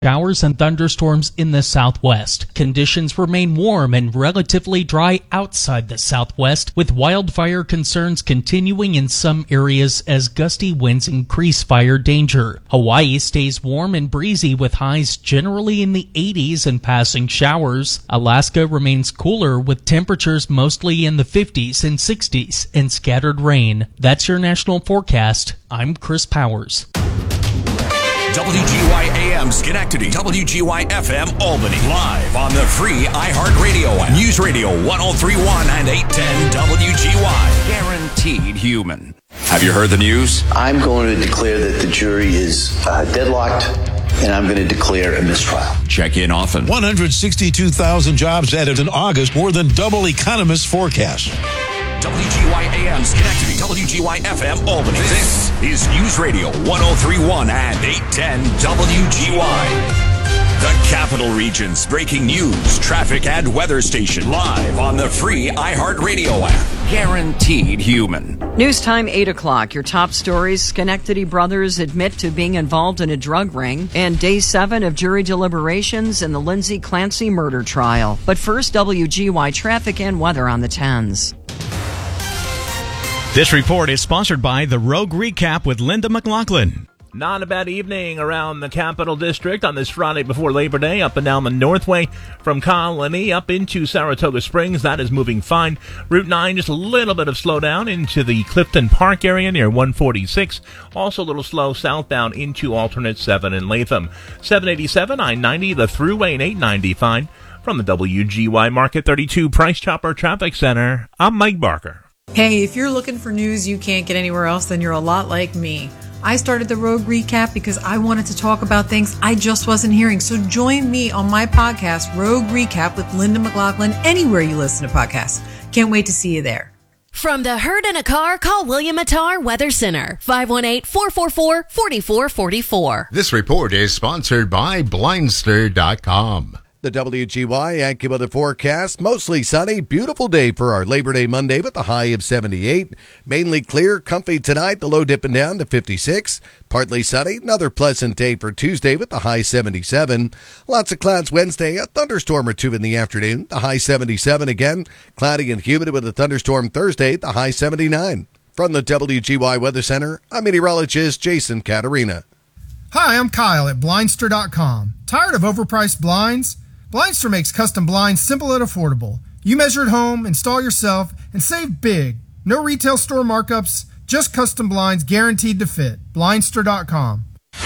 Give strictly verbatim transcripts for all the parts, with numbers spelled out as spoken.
Showers and thunderstorms in the southwest. Conditions remain warm and relatively dry outside the southwest, with wildfire concerns continuing in some areas as gusty winds increase fire danger. Hawaii stays warm and breezy with highs generally in the eighties and passing showers. Alaska remains cooler with temperatures mostly in the fifties and sixties and scattered rain. That's your national forecast. I'm Chris Powers. W G Y A M Schenectady, W G Y F M Albany, live on the free iHeartRadio app. News Radio one oh three point one and eight ten W G Y. Guaranteed human. Have you heard the news? I'm going to declare that the jury is uh, deadlocked, and I'm going to declare a mistrial. Check in often. one hundred sixty-two thousand jobs added in August, more than double economists' forecast. W G Y A M Schenectady, W G Y F M Albany. This is News Radio one oh three point one and eight ten W G Y. The Capital Region's breaking news, traffic, and weather station, live on the free iHeartRadio app. Guaranteed human. News time, eight o'clock. Your top stories: Schenectady brothers admit to being involved in a drug ring, and day seven of jury deliberations in the Lindsay Clancy murder trial. But first, W G Y traffic and weather on the tens. This report is sponsored by the Rogue Recap with Linda McLaughlin. Not a bad evening around the Capital District on this Friday before Labor Day. Up and down the Northway from Colony up into Saratoga Springs. That is moving fine. Route nine, just a little bit of slowdown into the Clifton Park area near one forty-six. Also a little slow southbound into alternate seven in Latham. seven eighty-seven, I ninety, the Thruway, and eight ninety fine. From the W G Y Market thirty-two Price Chopper Traffic Center, I'm Mike Barker. Hey, if you're looking for news you can't get anywhere else, then you're a lot like me. I started the Rogue Recap because I wanted to talk about things I just wasn't hearing. So join me on my podcast, Rogue Recap with Linda McLaughlin, anywhere you listen to podcasts. Can't wait to see you there. From the Herd in a Car, call William Attar Weather Center, five one eight, four four four, four four four four. This report is sponsored by Blindster dot com. The W G Y AccuWeather forecast, mostly sunny, beautiful day for our Labor Day Monday with a high of seventy-eight. Mainly clear, comfy tonight, the low dipping down to fifty-six. Partly sunny, another pleasant day for Tuesday with the high seventy-seven. Lots of clouds Wednesday, a thunderstorm or two in the afternoon, the high seventy-seven again. Cloudy and humid with a thunderstorm Thursday, the high seventy-nine. From the W G Y Weather Center, I'm meteorologist Jason Caterina. Hi, I'm Kyle at Blindster dot com. Tired of overpriced blinds? Blindster makes custom blinds simple and affordable. You measure at home, install yourself, and save big. No retail store markups, just custom blinds guaranteed to fit. Blindster dot com.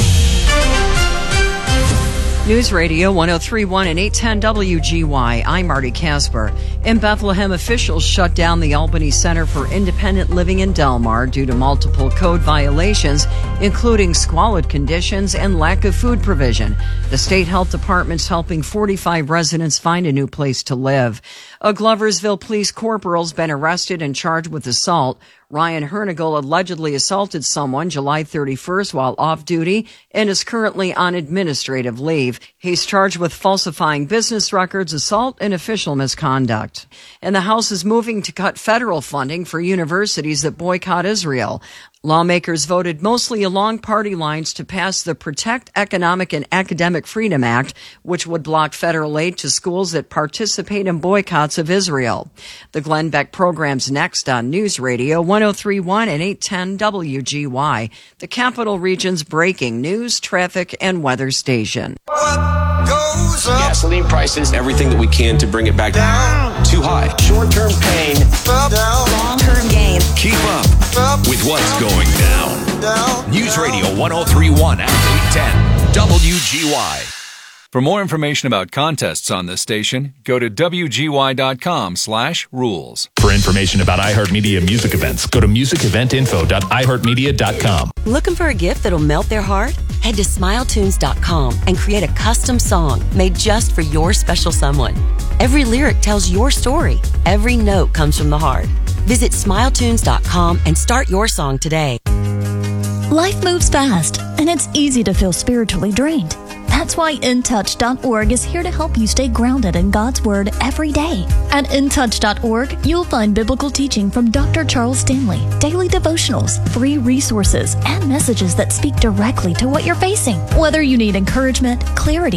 News Radio one oh three point one and eight ten W G Y. I'm Marty Casper. In Bethlehem, officials shut down the Albany Center for Independent Living in Delmar due to multiple code violations, including squalid conditions and lack of food provision. The state health department's helping forty-five residents find a new place to live. A Gloversville police corporal's been arrested and charged with assault. Ryan Hernigal allegedly assaulted someone July thirty-first while off duty and is currently on administrative leave. He's charged with falsifying business records, assault, and official misconduct. And the House is moving to cut federal funding for universities that boycott Israel. Lawmakers voted mostly along party lines to pass the Protect Economic and Academic Freedom Act, which would block federal aid to schools that participate in boycotts of Israel. The Glenn Beck program's next on News Radio one oh three point one and eight ten W G Y, the Capital Region's breaking news, traffic, and weather station. What goes up? Gasoline prices, everything that we can to bring it back down. Too high. Short-term pain. Up, down. Long-term gain. Keep up, up with what's going down. down News down. Radio one oh three point one and eight ten W G Y. For more information about contests on this station, go to W G Y dot com slash rules. For information about iHeartMedia music events, go to music event info dot i heart media dot com. Looking for a gift that'll melt their heart? Head to smile tunes dot com and create a custom song made just for your special someone. Every lyric tells your story. Every note comes from the heart. Visit smile tunes dot com and start your song today. Life moves fast, and it's easy to feel spiritually drained. That's why in touch dot org is here to help you stay grounded in God's Word every day. At in touch dot org, you'll find biblical teaching from Doctor Charles Stanley, daily devotionals, free resources, and messages that speak directly to what you're facing. Whether you need encouragement, clarity,